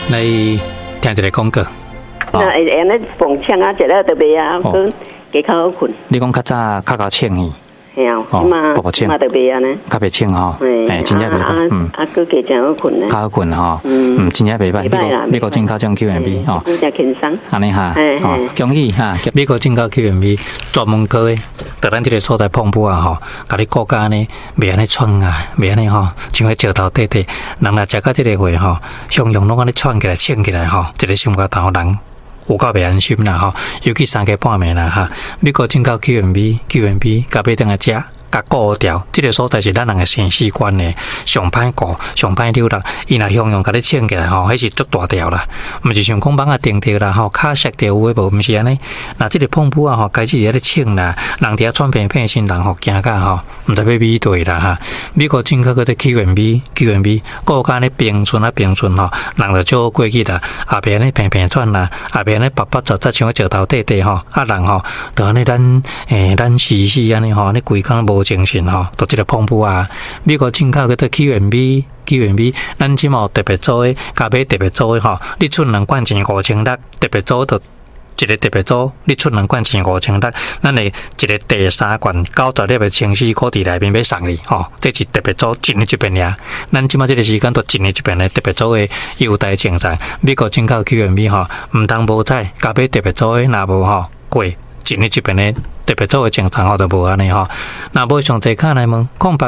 来听一个广告。 那会安尼蹦枪啊，一个特别啊，佮加较好困。 你讲较早较清气。 系啊，嘛特别啊呢， 较袂清吼，真正袂歹， 佮加真好困呢， 较好困吼，真正袂歹。美国进口种 QMB 吼， 真正轻松。 安尼哈，恭喜哈，美国进口 QMB 专门科的，在咱这个所在碰布啊吼，甲你顾家呢，袂安尼喘啊，袂安尼吼，像迄石头短短，人若食到这个货吼，常常拢安尼喘起来、醒起来吼，一个心肝头人。有够袂安心啦吼，尤其3更半暝啦哈，美国进口 QMB，甲买等来食。甲顾掉，这个所在是咱人的生死关的，上歹顾、上歹溜啦。伊若向用甲你请起来吼，迄是足大条啦。毋是像讲网啊定着啦吼，骹摔着有诶无，毋是安尼。那这个碰布啊吼，开始伫咧请啦，人伫遐喘片片心人吼惊甲吼，毋知要比对啦哈。美国进口个啲 QMB，顾家咧平顺吼，人就少过去啦。后边咧片喘啦，后边咧白杂像石头短短吼，人吼，就安尼咱死安尼吼，你规工无。精神吼，都即个碰布啊！美国进口个个 QMB，咱即毛特别做诶，加买特别做诶吼，你出2罐钱5600，特别做就一个特别做，你出2罐钱5600，咱会一个第3罐90粒诶清洗锅伫内面要送你吼，这是特别做一年一遍呀。咱即马即个时间都一年一遍诶特别做诶优待政策，美国进口 QMB 吼，毋通无彩，加买特别做诶，若无吼贵。一年一遍的特别做的正常吼都无安尼吼，若无详细看来问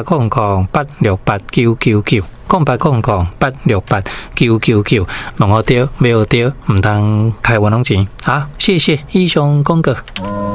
0800868999，0800868999，问好对，买好对，毋通开玩弄钱。好，谢谢以上广告。